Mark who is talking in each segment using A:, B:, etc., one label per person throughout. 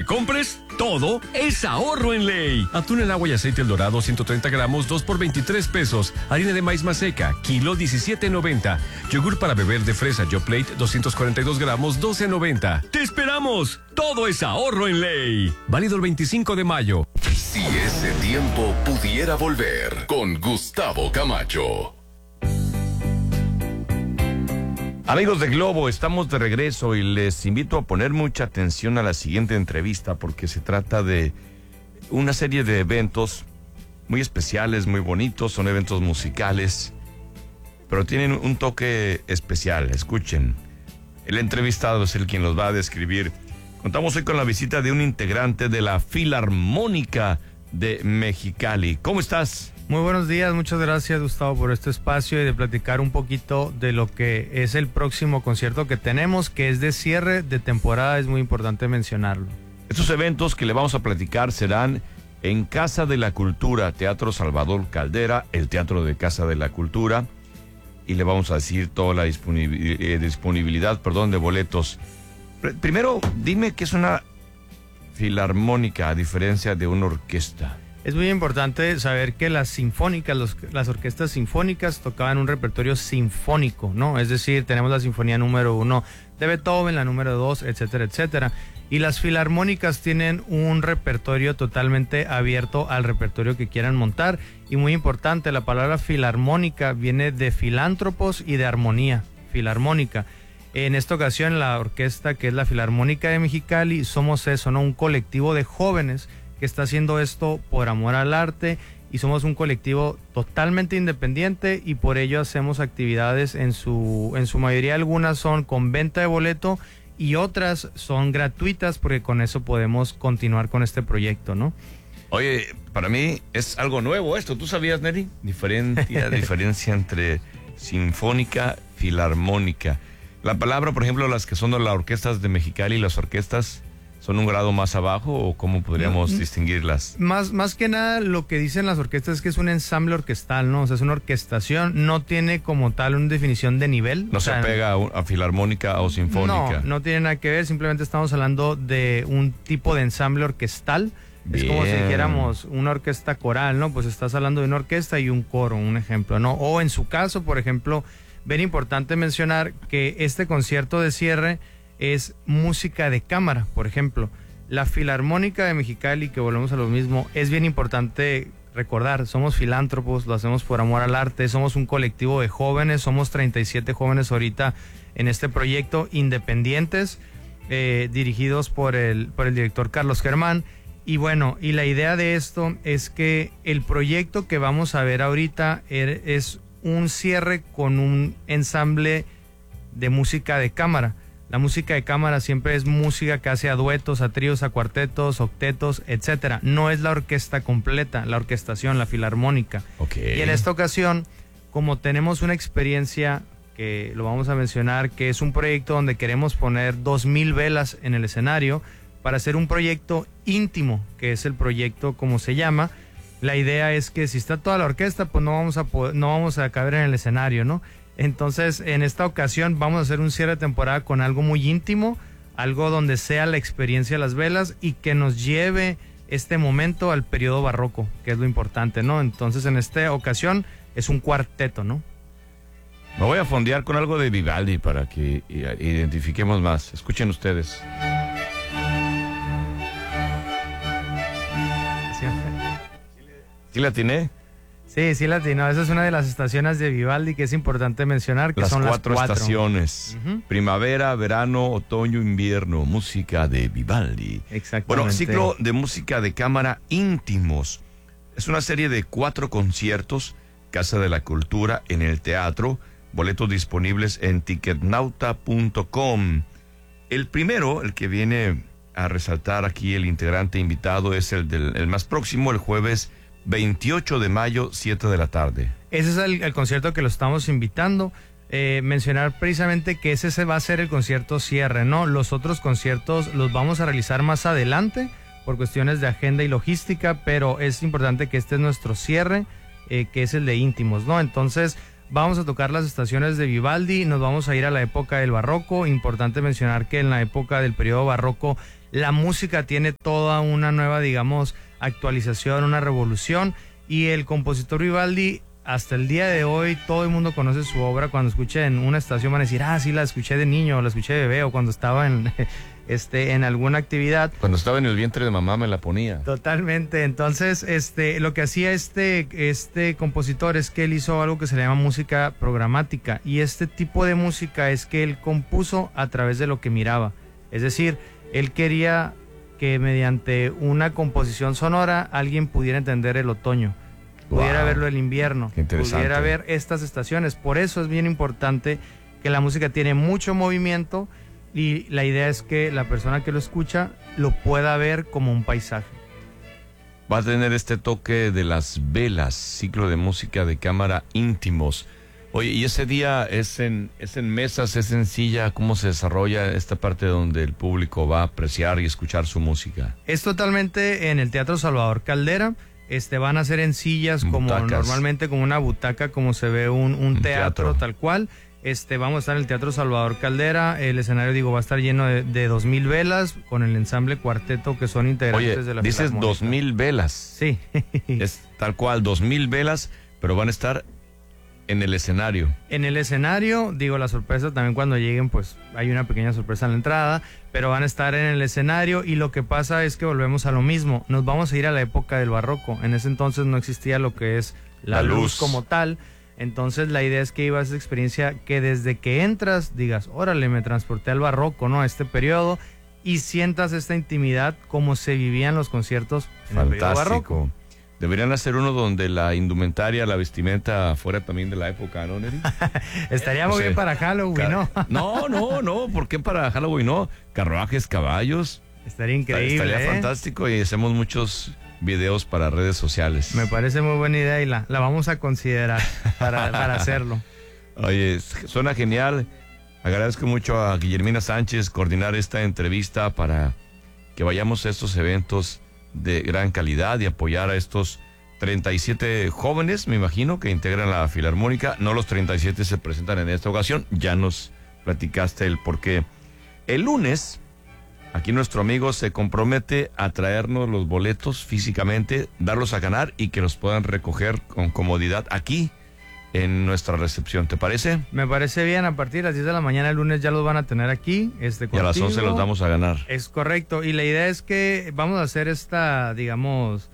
A: compres, todo es ahorro en ley. Atún en agua y aceite El Dorado 130 gramos, 2 por 23 pesos. Harina de maíz maseca, kilo 17.90. Yogur para beber de fresa Yoplait 242 gramos, 12.90. ¡Te esperamos! Todo es ahorro en ley. Válido el 25 de mayo.
B: Si ese tiempo pudiera volver, con Gustavo Camacho.
C: Amigos de Globo, estamos de regreso y les invito a poner mucha atención a la siguiente entrevista porque se trata de una serie de eventos muy especiales, muy bonitos, son eventos musicales, pero tienen un toque especial. Escuchen, el entrevistado es el quien los va a describir. Contamos hoy con la visita de un integrante de la Filarmónica de Mexicali. ¿Cómo estás?
D: Muy buenos días, muchas gracias Gustavo por este espacio y de platicar un poquito de lo que es el próximo concierto que tenemos, que es de cierre de temporada, es muy importante mencionarlo.
C: Estos eventos que le vamos a platicar serán en Casa de la Cultura, Teatro Salvador Caldera, el Teatro de Casa de la Cultura, y le vamos a decir toda la disponibilidad de boletos. Primero, dime qué es una filarmónica a diferencia de una orquesta.
D: Es muy importante saber que las sinfónicas, las orquestas sinfónicas tocaban un repertorio sinfónico, ¿no? Es decir, tenemos la sinfonía número 1 de Beethoven, la número 2, etcétera, etcétera. Y las filarmónicas tienen un repertorio totalmente abierto al repertorio que quieran montar. Y muy importante, la palabra filarmónica viene de filántropos y de armonía, filarmónica. En esta ocasión, la orquesta que es la Filarmónica de Mexicali, somos eso, ¿no? Un colectivo de jóvenes que está haciendo esto por amor al arte y somos un colectivo totalmente independiente y por ello hacemos actividades en su mayoría, algunas son con venta de boleto y otras son gratuitas porque con eso podemos continuar con este proyecto, ¿no?
C: Oye, para mí es algo nuevo esto, ¿tú sabías, Neri? Diferencia entre sinfónica, filarmónica. La palabra, por ejemplo, las que son de las orquestas de Mexicali, las orquestas ¿son un grado más abajo o cómo podríamos distinguirlas?
D: Más que nada lo que dicen las orquestas es que es un ensamble orquestal, ¿no? O sea, es una orquestación, no tiene como tal una definición de nivel.
C: No se pega a filarmónica o sinfónica.
D: No tiene nada que ver, simplemente estamos hablando de un tipo de ensamble orquestal. Bien. Es como si dijéramos una orquesta coral, ¿no? Pues estás hablando de una orquesta y un coro, un ejemplo, ¿no? O en su caso, por ejemplo, bien importante mencionar que este concierto de cierre es música de cámara, por ejemplo. La Filarmónica de Mexicali, que volvemos a lo mismo, es bien importante recordar, somos filántropos, lo hacemos por amor al arte, somos un colectivo de jóvenes, somos 37 jóvenes ahorita en este proyecto, independientes, dirigidos por el director Carlos Germán. Y bueno, y la idea de esto es que el proyecto que vamos a ver ahorita es un cierre con un ensamble de música de cámara. La música de cámara siempre es música que hace a duetos, a tríos, a cuartetos, octetos, etcétera. No es la orquesta completa, la orquestación, la filarmónica.
C: Okay.
D: Y en esta ocasión, como tenemos una experiencia que lo vamos a mencionar, que es un proyecto donde queremos poner 2,000 velas en el escenario para hacer un proyecto íntimo, que es el proyecto como se llama. La idea es que si está toda la orquesta, pues no vamos a caber en el escenario, ¿no? Entonces, en esta ocasión vamos a hacer un cierre de temporada con algo muy íntimo, algo donde sea la experiencia de las velas y que nos lleve este momento al periodo barroco, que es lo importante, ¿no? Entonces, en esta ocasión es un cuarteto, ¿no?
C: Me voy a fondear con algo de Vivaldi para que identifiquemos más. Escuchen ustedes. ¿Sí la atiné?
D: Sí, latino. Esa es una de las estaciones de Vivaldi que es importante mencionar, que son las cuatro
C: estaciones. Primavera, verano, otoño, invierno. Música de Vivaldi.
D: Exactamente.
C: Bueno, ciclo de música de cámara íntimos. Es una serie de 4 conciertos, Casa de la Cultura, en el teatro. Boletos disponibles en ticketnauta.com. El primero, el que viene a resaltar aquí el integrante invitado, es el más próximo, el jueves 28 de mayo, 7 de la tarde.
D: Ese es el concierto que lo estamos invitando. Mencionar precisamente que ese va a ser el concierto cierre, ¿no? Los otros conciertos los vamos a realizar más adelante por cuestiones de agenda y logística, pero es importante que este es nuestro cierre, que es el de íntimos, ¿no? Entonces vamos a tocar las estaciones de Vivaldi, nos vamos a ir a la época del barroco. Importante mencionar que en la época del periodo barroco la música tiene toda una nueva, digamos, actualización, una revolución, y el compositor Vivaldi, hasta el día de hoy, todo el mundo conoce su obra. Cuando escuchen en una estación van a decir, sí, la escuché de niño, la escuché de bebé, o cuando estaba en alguna actividad.
C: Cuando estaba en el vientre de mamá me la ponía.
D: Totalmente. Entonces, lo que hacía este compositor es que él hizo algo que se le llama música programática, y este tipo de música es que él compuso a través de lo que miraba. Es decir, él quería que mediante una composición sonora alguien pudiera entender el otoño, pudiera verlo el invierno, pudiera ver estas estaciones. Por eso es bien importante que la música tiene mucho movimiento, y la idea es que la persona que lo escucha lo pueda ver como un paisaje.
C: Va a tener este toque de las velas, ciclo de música de cámara íntimos. Oye, ¿y ese día es en mesas, es en silla? ¿Cómo se desarrolla esta parte donde el público va a apreciar y escuchar su música? Es
D: totalmente en el Teatro Salvador Caldera. Van a ser en sillas, como normalmente, como una butaca, como se ve un teatro tal cual. Vamos a estar en el Teatro Salvador Caldera. El escenario, va a estar lleno de 2,000 velas con el ensamble cuarteto que son integrantes de la
C: dices
D: Filarmónica.
C: 2,000 velas.
D: Sí.
C: Es tal cual, 2,000 velas, pero van a estar en el escenario.
D: En el escenario, la sorpresa también cuando lleguen, pues hay una pequeña sorpresa en la entrada, pero van a estar en el escenario, y lo que pasa es que volvemos a lo mismo. Nos vamos a ir a la época del barroco. En ese entonces no existía lo que es la luz como tal. Entonces la idea es que ibas a esa experiencia que desde que entras digas, órale, me transporté al barroco, ¿no? A este periodo, y sientas esta intimidad como se vivían los conciertos en el periodo barroco.
C: Deberían hacer uno donde la indumentaria, la vestimenta fuera también de la época, ¿no, Neri?
D: Estaría muy bien para Halloween, ¿no?
C: No, ¿por qué para Halloween no? Carruajes, caballos.
D: Estaría increíble.
C: Estaría fantástico, y hacemos muchos videos para redes sociales.
D: Me parece muy buena idea, y la vamos a considerar para hacerlo.
C: Oye, suena genial. Agradezco mucho a Guillermina Sánchez coordinar esta entrevista para que vayamos a estos eventos de gran calidad y apoyar a estos 37 jóvenes, me imagino, que integran la Filarmónica. No los 37 se presentan en esta ocasión, ya nos platicaste el porqué. El lunes, aquí nuestro amigo se compromete a traernos los boletos físicamente, darlos a ganar y que los puedan recoger con comodidad aquí en nuestra recepción. ¿Te parece?
D: Me parece bien. A partir de las 10 de la mañana el lunes ya los van a tener aquí.
C: Y a las 11 los damos a ganar.
D: Es correcto. Y la idea es que vamos a hacer esta, digamos,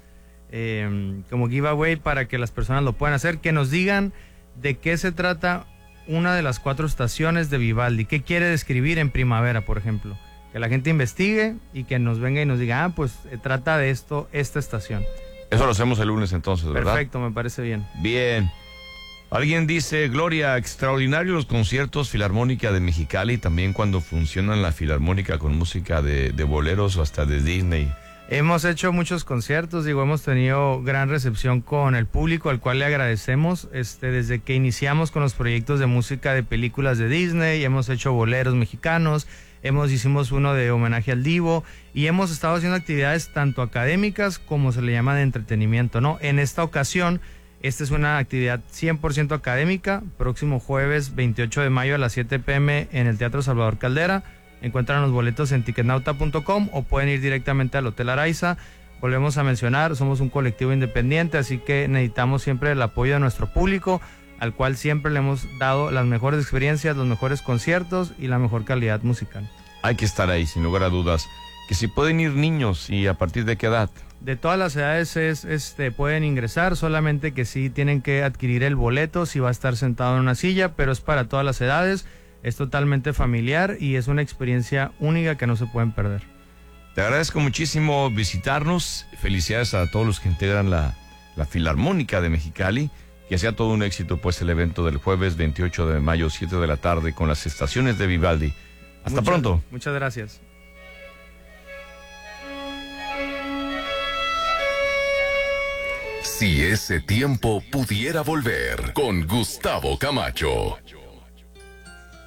D: como giveaway para que las personas lo puedan hacer, que nos digan de qué se trata una de las 4 estaciones de Vivaldi. ¿Qué quiere describir en primavera, por ejemplo? Que la gente investigue y que nos venga y nos diga, pues trata de esto, esta estación.
C: Eso lo hacemos el lunes entonces, ¿verdad?
D: Perfecto, me parece bien.
C: Bien. Alguien dice, Gloria, extraordinarios los conciertos Filarmónica de Mexicali, también cuando funcionan la Filarmónica con música de boleros o hasta de Disney.
D: Hemos hecho muchos conciertos, hemos tenido gran recepción con el público, al cual le agradecemos. Desde que iniciamos con los proyectos de música de películas de Disney, hemos hecho boleros mexicanos, hicimos uno de homenaje al Divo, y hemos estado haciendo actividades tanto académicas como se le llama de entretenimiento, ¿no? En esta ocasión, esta es una actividad 100% académica. Próximo jueves 28 de mayo a las 7 p.m. en el Teatro Salvador Caldera. Encuentran los boletos en ticketnauta.com o pueden ir directamente al Hotel Araiza. Volvemos a mencionar, somos un colectivo independiente, así que necesitamos siempre el apoyo de nuestro público, al cual siempre le hemos dado las mejores experiencias, los mejores conciertos y la mejor calidad musical.
C: Hay que estar ahí, sin lugar a dudas. Que si pueden ir niños, ¿y a partir de qué edad?
D: De todas las edades pueden ingresar, solamente que sí tienen que adquirir el boleto, si va a estar sentado en una silla, pero es para todas las edades, es totalmente familiar y es una experiencia única que no se pueden perder.
C: Te agradezco muchísimo visitarnos, felicidades a todos los que integran la Filarmónica de Mexicali, que sea todo un éxito pues el evento del jueves 28 de mayo, 7 de la tarde, con las estaciones de Vivaldi. Hasta pronto.
D: Muchas gracias.
B: Si ese tiempo pudiera volver, con Gustavo Camacho.